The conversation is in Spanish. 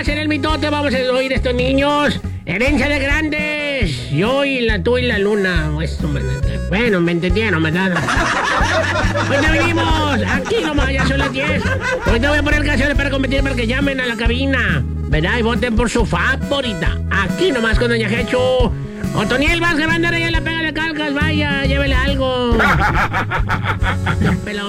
nomás en el mitote vamos a oír estos niños. Herencia de grandes. Yo y tú y la luna. Bueno, me entendieron, ¿verdad? Ahorita venimos. Aquí nomás, ya son las 10. Ahorita voy a poner canciones para competir para que llamen a la cabina, ¿verdad? Y voten por su favorita. Aquí nomás con Doña Jecho. Otoniel Vázquez, banda, ya la pega de Calcas. Vaya, llévele algo.